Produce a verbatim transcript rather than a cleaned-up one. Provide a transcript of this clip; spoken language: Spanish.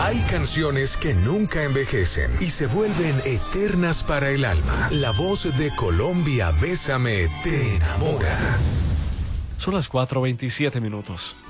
Hay canciones que nunca envejecen y se vuelven eternas para el alma. La voz de Colombia, Bésame, te enamora. Son las cuatro veintisiete minutos.